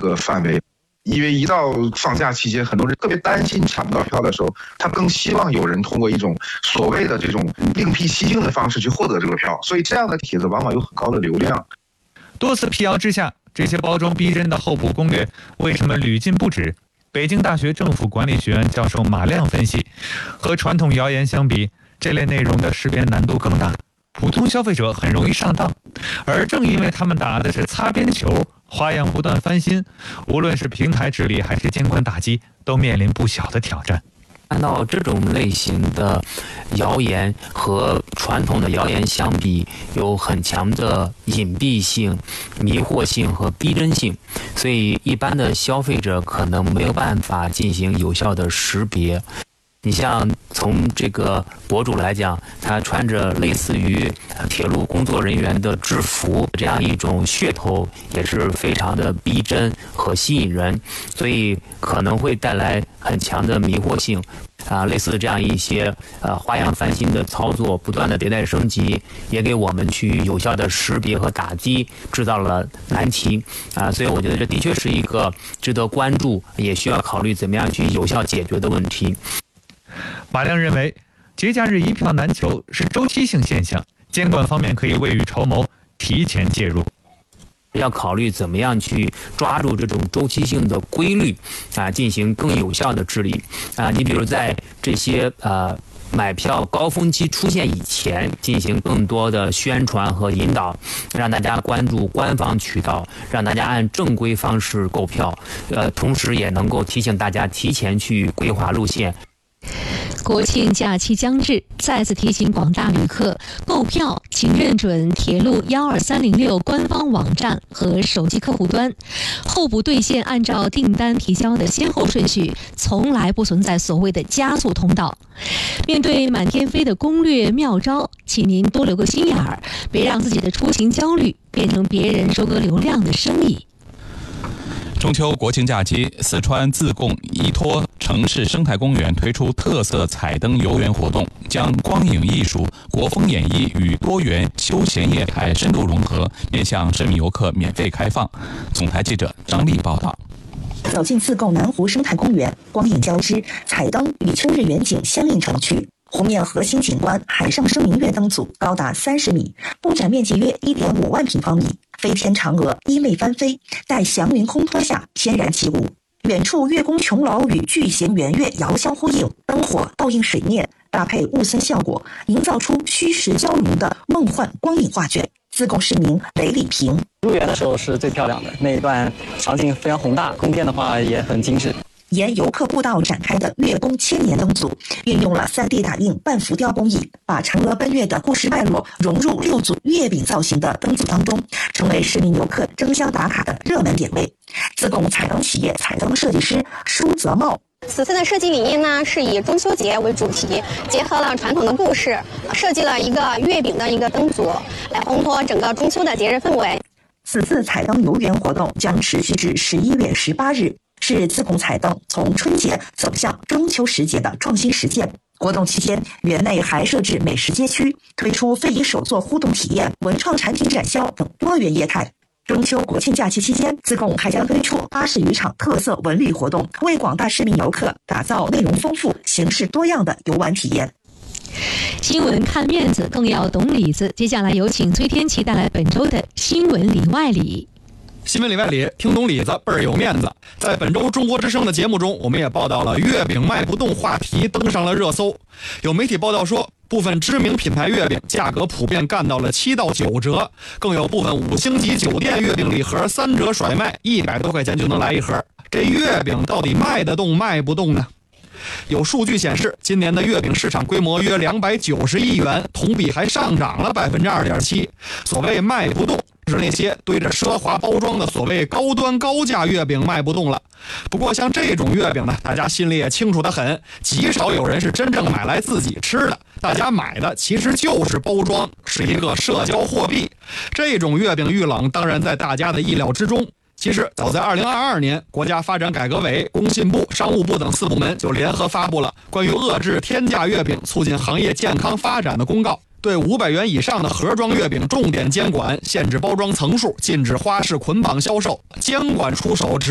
个范围。因为一到放假期间，很多人特别担心抢不到票的时候，他更希望有人通过一种所谓的这种另辟蹊径的方式去获得这个票，所以这样的帖子往往有很高的流量。 多次辟谣之下，这些包装逼真的候补攻略为什么屡禁不止？北京大学政府管理学院教授马亮分析，和传统谣言相比，这类内容的识别难度更大，普通消费者很容易上当，而正因为他们打的是擦边球，花样不断翻新，无论是平台治理还是监管打击，都面临不小的挑战。 看到这种类型的谣言和传统的谣言相比，有很强的隐蔽性、迷惑性和逼真性，所以一般的消费者可能没有办法进行有效的识别。你像从这个博主来讲，他穿着类似于铁路工作人员的制服，这样一种噱头也是非常的逼真和吸引人，所以可能会带来很强的迷惑性。类似这样一些花样翻新的操作，不断的迭代升级，也给我们去有效的识别和打击制造了难题所以我觉得这的确是一个值得关注，也需要考虑怎么样去有效解决的问题。 马亮认为，节假日一票难求是周期性现象，监管方面可以未雨绸缪，提前介入。 要考虑怎么样去抓住这种周期性的规律进行更有效的治理你比如在这些买票高峰期出现以前，进行更多的宣传和引导，让大家关注官方渠道，让大家按正规方式购票，同时也能够提醒大家提前去规划路线。 国庆假期将至，再次提醒广大旅客，购票请认准铁路12306官方网站和手机客户端，候补兑现按照订单提交的先后顺序，从来不存在所谓的加速通道。面对满天飞的攻略妙招，请您多留个心眼儿，别让自己的出行焦虑变成别人收割流量的生意。 中秋国庆假期，四川自贡依托城市生态公园推出特色彩灯游园活动，将光影艺术、国风演绎与多元休闲业态深度融合，面向市民游客免费开放。总台记者张丽报道。 走进自贡南湖生态公园，光影交织，彩灯与秋日远景相映成趣。湖面核心景观海上生明月灯组高达30米，布展面积约1.5万平方米。飞天嫦娥衣袂翻飞，待祥云空托下翩然起舞。远处月宫琼楼与巨弦圆月遥相呼应，灯火倒映水面，搭配雾森效果，营造出虚实交融的梦幻光影画卷。自贡市民雷礼平： 入园的时候是最漂亮的，那一段场景非常宏大，宫殿的话也很精致。 沿游客步道展开的月宫千年灯组，运用了3D 打印半浮雕工艺，把嫦娥奔月的故事脉络融入6组月饼造型的灯组当中，成为市民游客争相打卡的热门点位。自贡彩灯企业彩灯设计师舒泽茂： 此次的设计理念呢，是以中秋节为主题，结合了传统的故事，设计了一个月饼的一个灯组，来烘托整个中秋的节日氛围。 此次彩灯游园活动将持续至11月18日。是自贡彩灯从春节走向中秋时节的创新实践。活动期间，园内还设置美食街区，推出非遗手作互动体验、文创产品展销等多元业态。中秋国庆假期期间，自贡还将推出80余场特色文旅活动，为广大市民游客打造内容丰富、形式多样的游玩体验。 新闻看面子，更要懂里子。接下来有请崔天琪带来本周的新闻里外里。 新闻里外里，听懂里子倍儿有面子。在本周中国之声的节目中，我们也报道了月饼卖不动话题登上了热搜。有媒体报道说，部分知名品牌月饼价格普遍干到了7到9折，更有部分5星级酒店月饼礼盒3折甩卖，100多块钱就能来一盒。这月饼到底卖得动卖不动呢？有数据显示，今年的月饼市场规模约290亿元，同比还上涨了2.7%。所谓卖不动，是那些堆着奢华包装的所谓高端高价月饼卖不动了。不过像这种月饼呢，大家心里也清楚得很，极少有人是真正买来自己吃的，大家买的其实就是包装，是一个社交货币。这种月饼遇冷，当然在大家的意料之中。其实早在2022年，国家发展改革委、工信部、商务部等4部门就联合发布了关于遏制天价月饼、促进行业健康发展的公告，对500元以上的盒装月饼重点监管，限制包装层数，禁止花式捆绑销售，监管出手